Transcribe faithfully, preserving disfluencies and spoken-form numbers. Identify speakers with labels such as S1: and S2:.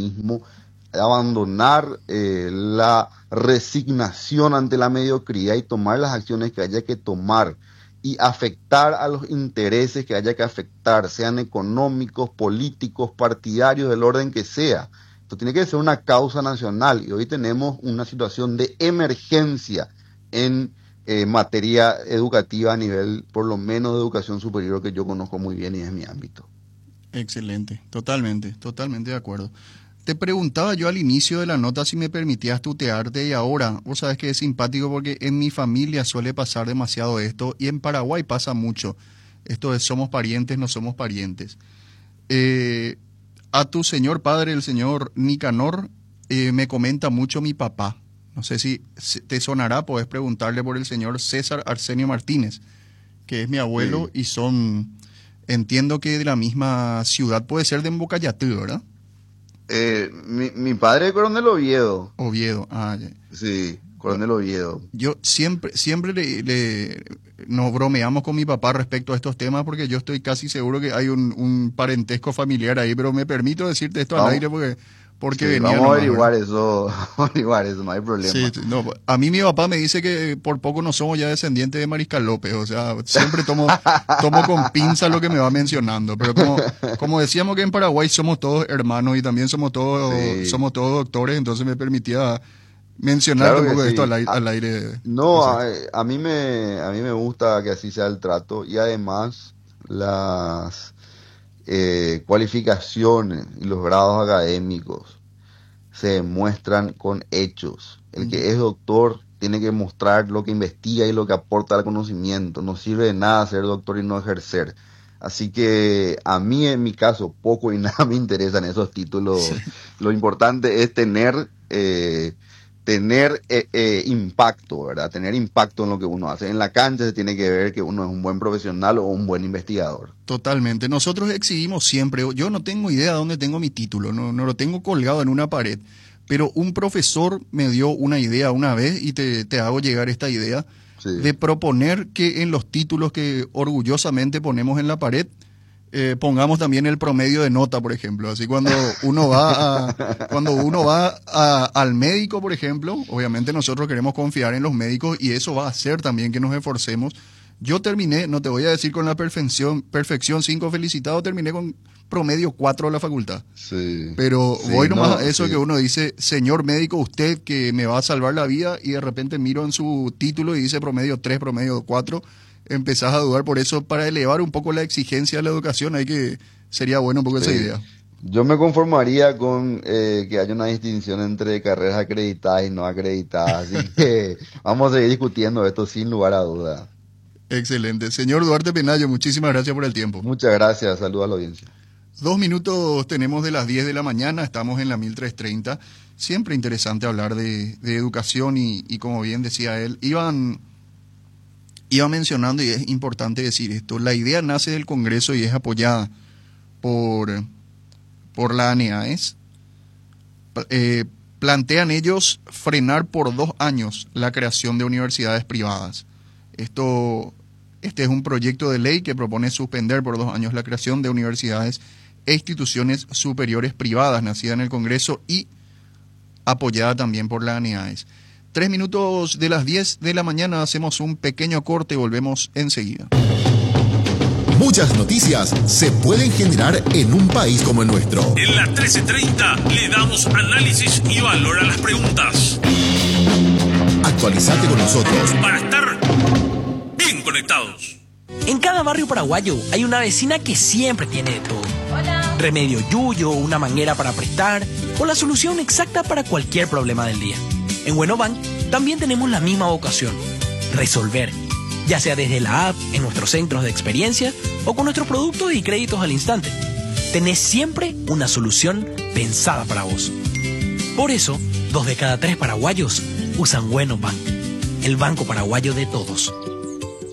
S1: optimismo, abandonar eh, la resignación ante la mediocridad y tomar las acciones que haya que tomar y afectar a los intereses que haya que afectar, sean económicos, políticos, partidarios, del orden que sea. Esto tiene que ser una causa nacional y hoy tenemos una situación de emergencia en eh, materia educativa a nivel, por lo menos, de educación superior, que yo conozco muy bien y es mi ámbito.
S2: Excelente, totalmente, totalmente de acuerdo. Te preguntaba yo al inicio de la nota si me permitías tutearte y ahora, vos sabés que es simpático porque en mi familia suele pasar demasiado esto y en Paraguay pasa mucho. Esto de somos parientes, no somos parientes. Eh, a tu señor padre, el señor Nicanor, eh, me comenta mucho mi papá. No sé si te sonará, podés preguntarle por el señor César Arsenio Martínez, que es mi abuelo sí. Y son, entiendo que de la misma ciudad, puede ser de Embocayatú, ¿verdad?
S1: Eh, mi, mi padre es Coronel Oviedo.
S2: Oviedo, ah, ya.
S1: Sí, Coronel Oviedo.
S2: Yo siempre, siempre le, le, nos bromeamos con mi papá respecto a estos temas porque yo estoy casi seguro que hay un, un parentesco familiar ahí, pero me permito decirte esto vamos, al aire porque, porque
S1: sí,
S2: venía
S1: vamos
S2: nomás,
S1: a averiguar
S2: ¿verdad?
S1: eso, vamos a averiguar eso, no hay problema.
S2: Sí, sí, no, a mí mi papá me dice que por poco no somos ya descendientes de Mariscal López, o sea, siempre tomo, tomo con pinza lo que me va mencionando, pero como, como decíamos que en Paraguay somos todos hermanos y también somos todos, sí. somos todos doctores, entonces me permitía mencionar claro un poco sí. esto al aire. Al aire
S1: no, a, a, mí me, a mí me gusta que así sea el trato y además las eh, cualificaciones y los grados académicos se demuestran con hechos. El mm. que es doctor tiene que mostrar lo que investiga y lo que aporta al conocimiento. No sirve de nada ser doctor y no ejercer. Así que a mí, en mi caso, poco y nada me interesan esos títulos. Sí. Lo importante es tener eh, tener eh, eh, impacto, ¿verdad? Tener impacto en lo que uno hace. En la cancha se tiene que ver que uno es un buen profesional o un buen investigador.
S2: Totalmente. Nosotros exhibimos siempre, yo no tengo idea de dónde tengo mi título, no, no lo tengo colgado en una pared, pero un profesor me dio una idea una vez y te, te hago llegar esta idea sí. de proponer que en los títulos que orgullosamente ponemos en la pared, Eh, pongamos también el promedio de nota, por ejemplo. Así cuando uno va a, cuando uno va a, al médico, por ejemplo, obviamente nosotros queremos confiar en los médicos y eso va a hacer también que nos esforcemos. Yo terminé, no te voy a decir con la perfección, perfección cinco felicitado, terminé con promedio cuatro de la facultad.
S1: Sí.
S2: Pero
S1: sí,
S2: voy nomás
S1: no,
S2: a eso
S1: sí.
S2: que uno dice, señor médico, usted que me va a salvar la vida, y de repente miro en su título y dice promedio tres, promedio cuatro. Empezás a dudar, por eso para elevar un poco la exigencia de la educación hay que, sería bueno un poco sí. esa idea.
S1: Yo me conformaría con eh, que haya una distinción entre carreras acreditadas y no acreditadas, así que vamos a seguir discutiendo esto sin lugar a duda.
S2: Excelente. Señor Duarte Penayo, muchísimas gracias por el tiempo.
S1: Muchas gracias, saludos a la audiencia.
S2: Dos minutos tenemos de las diez de la mañana, estamos en la mil trescientos treinta, siempre interesante hablar de, de educación y, y como bien decía él, iban... Iba mencionando, y es importante decir esto, la idea nace del Congreso y es apoyada por, por la ANEAES. Eh, plantean ellos frenar por dos años la creación de universidades privadas. Esto, este es un proyecto de ley que propone suspender por dos años la creación de universidades e instituciones superiores privadas, nacida en el Congreso y apoyada también por la ANEAES. Tres minutos de las diez de la mañana, hacemos un pequeño corte y volvemos enseguida.
S3: Muchas noticias se pueden generar en un país como el nuestro.
S4: En la trece treinta le damos análisis y valor a las preguntas.
S3: Actualizate con nosotros
S4: para estar bien conectados.
S5: En cada barrio paraguayo hay una vecina que siempre tiene de todo.
S6: Hola.
S5: Remedio yuyo, una manguera para prestar o la solución exacta para cualquier problema del día. En Buenobank también tenemos la misma vocación, resolver, ya sea desde la app, en nuestros centros de experiencia o con nuestros productos y créditos al instante. Tenés siempre una solución pensada para vos. Por eso, dos de cada tres paraguayos usan Buenobank, el banco paraguayo de todos.